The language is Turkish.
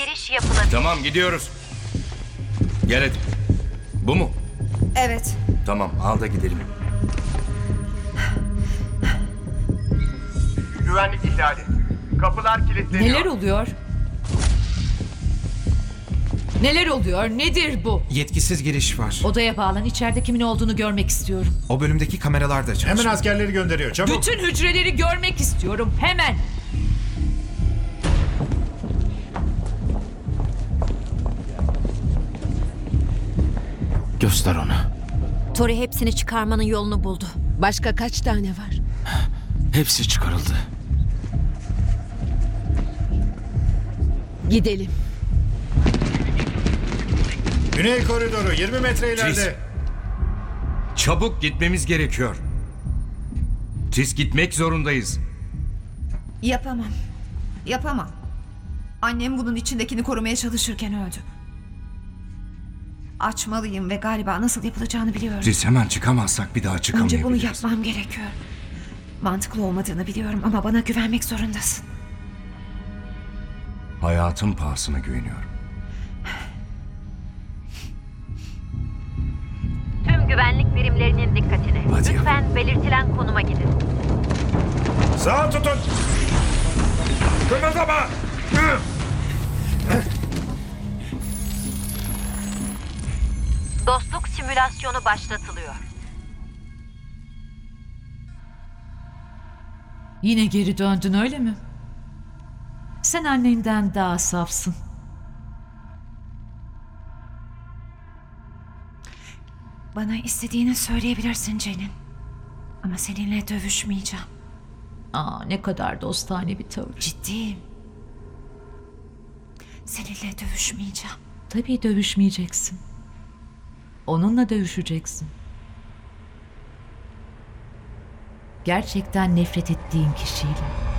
giriş yapılabilir. Tamam, gidiyoruz. Gel hadi. Bu mu? Evet. Tamam, al da gidelim. Güvenlik ihlali. Kapılar kilitleniyor. Neler oluyor? Neler oluyor? Nedir bu? Yetkisiz giriş var. Odaya bağlan, içeride kimin olduğunu görmek istiyorum. O bölümdeki kameralar da çalışmıyor. Hemen askerleri gönderiyor. Çabuk. Bütün hücreleri görmek istiyorum. Hemen. Göster ona. Tori hepsini çıkarmanın yolunu buldu. Başka kaç tane var? Hepsi çıkarıldı. Gidelim. Güney koridoru 20 metre ileride. Tris. Çabuk gitmemiz gerekiyor. Tris, gitmek zorundayız. Yapamam. Yapamam. Annem bunun içindekini korumaya çalışırken öldü. Açmalıyım ve galiba nasıl yapılacağını biliyorum. Tris, hemen çıkamazsak bir daha Önce çıkamayabiliriz. bunu yapmam gerekiyor. Mantıklı olmadığını biliyorum ama bana güvenmek zorundasın. Hayatım pahasına güveniyorum. Tüm güvenlik birimlerinin dikkatine. Hadi Lütfen belirtilen konuma gidin. Sağ tutun. Kımıldama. Dostluk simülasyonu başlatılıyor. Yine geri döndün, öyle mi? Sen annenden daha safsın. Bana istediğini söyleyebilirsin Cenin. Ama seninle dövüşmeyeceğim. Aa, ne kadar dostane bir tavır. Ciddiyim. Seninle dövüşmeyeceğim. Tabii dövüşmeyeceksin. Onunla dövüşeceksin. Gerçekten nefret ettiğin kişiyle.